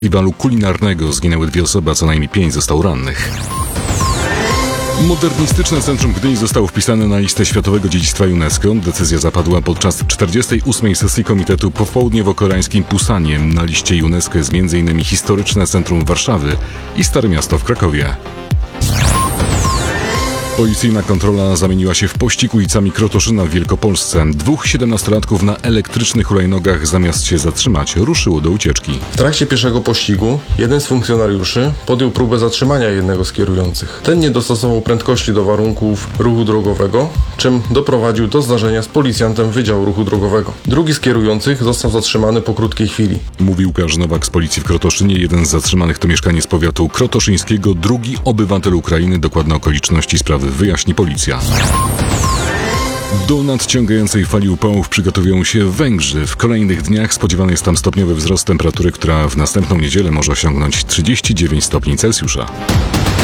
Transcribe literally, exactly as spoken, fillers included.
Festiwalu kulinarnego zginęły dwie osoby, a co najmniej pięć zostało rannych. Modernistyczne centrum Gdyni zostało wpisane na listę Światowego Dziedzictwa UNESCO. Decyzja zapadła podczas czterdziestej ósmej sesji Komitetu Popołudniowo-Koreańskim Pusanie. Na liście UNESCO jest między innymi historyczne centrum Warszawy i Stare Miasto w Krakowie. Policyjna kontrola zamieniła się w pościg ulicami Krotoszyna w Wielkopolsce. Dwóch siedemnastolatków na elektrycznych hulajnogach zamiast się zatrzymać ruszyło do ucieczki. W trakcie pierwszego pościgu jeden z funkcjonariuszy podjął próbę zatrzymania jednego z kierujących. Ten nie dostosował prędkości do warunków ruchu drogowego, czym doprowadził do zdarzenia z policjantem Wydziału Ruchu Drogowego. Drugi z kierujących został zatrzymany po krótkiej chwili. Mówił Łukasz Nowak z policji w Krotoszynie. Jeden z zatrzymanych to mieszkaniec powiatu krotoszyńskiego, drugi obywatel Ukrainy. Dokładne okoliczności sprawy wyjaśni policja. Do nadciągającej fali upałów przygotowują się Węgrzy. W kolejnych dniach spodziewany jest tam stopniowy wzrost temperatury, która w następną niedzielę może osiągnąć trzydzieści dziewięć stopni Celsjusza.